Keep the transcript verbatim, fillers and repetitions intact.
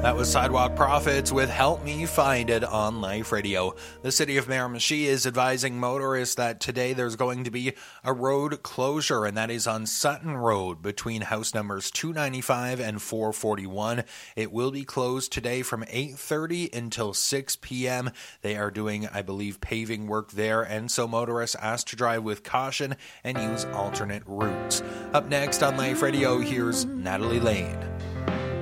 That was Sidewalk Prophets with Help Me Find It on Life Radio. The city of Miramichi is advising motorists that today there's going to be a road closure, and that is on Sutton Road between house numbers two ninety-five and four forty-one. It will be closed today from eight thirty until six p.m. They are doing, I believe, paving work there, and so motorists asked to drive with caution and use alternate routes. Up next on Life Radio, here's Natalie Lane.